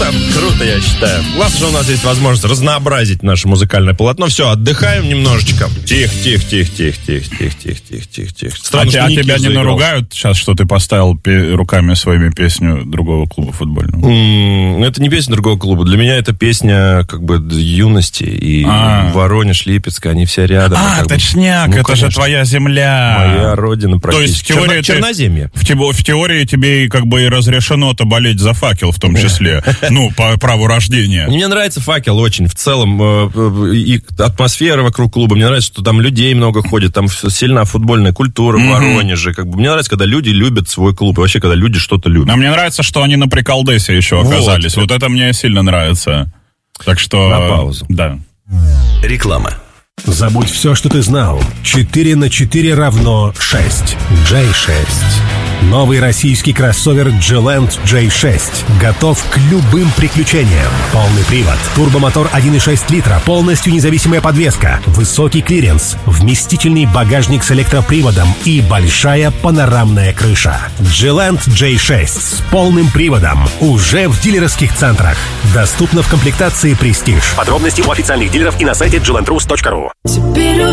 Круто, я считаю. Классно, что у нас есть возможность разнообразить наше музыкальное полотно. Все, отдыхаем немножечко. Тихо. Странно, а тебя не наругают сейчас, что ты поставил руками своими песню другого клуба футбольного? Это не песня другого клуба. Для меня это песня как бы юности. И Воронеж, Липецк, они все рядом. Точняк, это конечно, же твоя земля. Моя родина практически. То есть в теории Черноземье. В теории тебе как бы и разрешено-то болеть за «Факел» в том числе. Ну, по праву рождения. Мне нравится «Факел» очень. В целом, и атмосфера вокруг клуба. Мне нравится, что там людей много ходит. Там сильна футбольная культура в Воронеже. Как бы мне нравится, когда люди любят свой клуб. И вообще, когда люди что-то любят. А мне нравится, что они на приколдесе еще оказались. Вот это мне сильно нравится. Так что... На паузу. Да. Реклама. Забудь все, что ты знал. 4 на 4 равно 6. J6. Новый российский кроссовер G-Land J6 готов к любым приключениям. Полный привод, турбомотор 1,6 литра, полностью независимая подвеска, высокий клиренс, вместительный багажник с электроприводом и большая панорамная крыша. G-Land J6 с полным приводом уже в дилерских центрах. Доступно в комплектации Prestige. Подробности у официальных дилеров и на сайте glandrus.ru. Теперь